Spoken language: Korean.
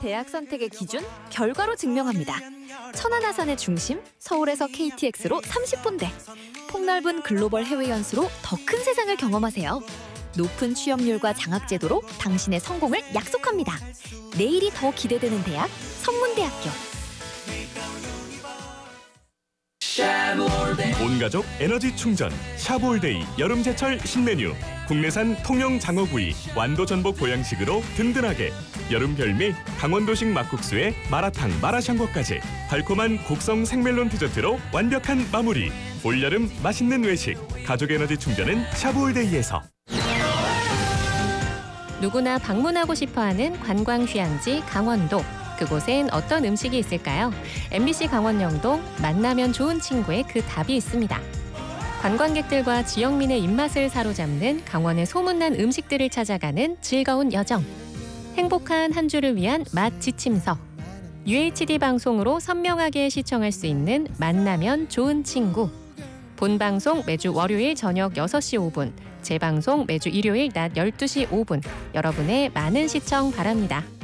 대학 선택의 기준, 결과로 증명합니다. 천안아산의 중심, 서울에서 KTX로 30분대. 폭넓은 글로벌 해외 연수로 더 큰 세상을 경험하세요. 높은 취업률과 장학제도로 당신의 성공을 약속합니다. 내일이 더 기대되는 대학, 성문대학교. 온가족 에너지 충전 샤브올데이 여름제철 신메뉴. 국내산 통영 장어구이 완도 전복 보양식으로 든든하게. 여름 별미 강원도식 막국수에 마라탕 마라샹궈까지 달콤한 곡성 생멜론 디저트로 완벽한 마무리. 올여름 맛있는 외식 가족 에너지 충전은 샤브올데이에서. 누구나 방문하고 싶어하는 관광 휴양지 강원도. 그곳엔 어떤 음식이 있을까요? MBC 강원영동 만나면 좋은 친구의 그 답이 있습니다. 관광객들과 지역민의 입맛을 사로잡는 강원의 소문난 음식들을 찾아가는 즐거운 여정. 행복한 한 주를 위한 맛 지침서. UHD 방송으로 선명하게 시청할 수 있는 만나면 좋은 친구. 본방송 매주 월요일 저녁 6시 5분, 재방송 매주 일요일 낮 12시 5분. 여러분의 많은 시청 바랍니다.